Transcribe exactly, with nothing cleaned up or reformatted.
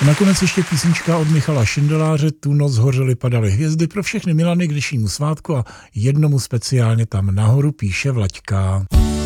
A nakonec ještě písnička od Michala Šindeláře, Tu noc hořely padaly hvězdy, pro všechny Milany k dnešnímu svátku a jednomu speciálně tam nahoru píše Vlaďka.